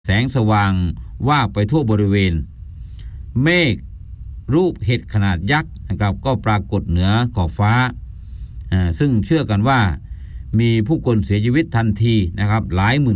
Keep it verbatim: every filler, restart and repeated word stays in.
แสงสว่างว่าไปทั่วบริเวณเมฆรูปเห็ดขนาดยักษ์นะครับก็ปรากฏเหนือขอบฟ้าซึ่งเชื่อกันว่ามีผู้คนเสียชีวิตทันทีนะครับหลายหมื่น